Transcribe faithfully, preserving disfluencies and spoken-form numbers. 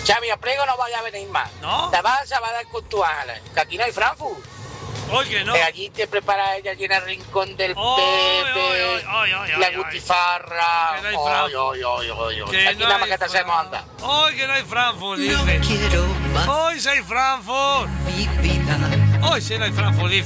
Xavi, a Prego no vaya a venir más. ¿No? Te vas a dar con tu Ángeles, que aquí no hay Frankfurt. Oye, no. Que allí te prepara ella allí en el rincón del Oy, Pepe, oy, oy, oy, la oy, gutifarra. Que no hay Oy, Frankfurt. oy, oy, oy, oy. Que Aquí no nada más hay que te hacemos Fran- andar. Hoy que no hay Frankfurt, No dice. quiero más Hoy sí hay Frankfurt. mi vida. Hoy sí no hay Frankfurt, dice.